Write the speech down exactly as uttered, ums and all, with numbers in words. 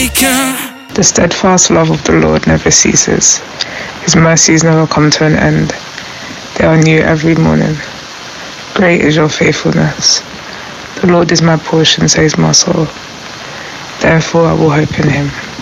The steadfast love of the Lord never ceases. His mercies never come to an end. They are new every morning. Great is your faithfulness. The Lord is my portion, says my soul. Therefore I will hope in him.